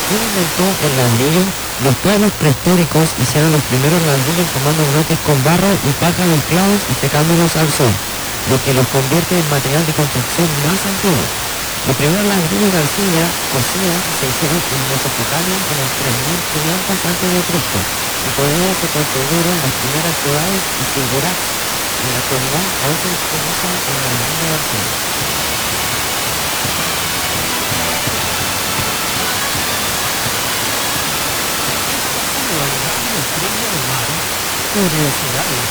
¿Quién inventó el ladrillo? Los pueblos prehistóricos hicieron los primeros ladrillos tomando bloques con barro y paja de clavos y secándolos al sol, lo que los convierte en material de construcción más antiguo. Los primeros ladrillos de arcilla cocida se hicieron en Mesopotamia en el 3500 a.C. y por ello se construyeron las primeras ciudades y zigurats. En la actualidad aún se utiliza el ladrillo de arcilla. Curiosidades.